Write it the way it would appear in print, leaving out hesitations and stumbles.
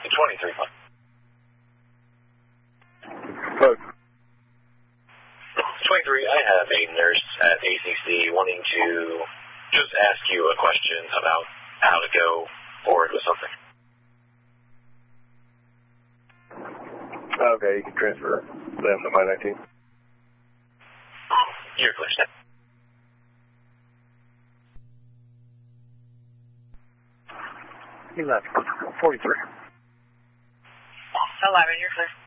23. Fuck. 23, I have a nurse at ACC wanting to just ask you a question about how to go forward with something. Okay, you can transfer them to my 19. You're clear, Stan. 11, 43. 11, you're clear.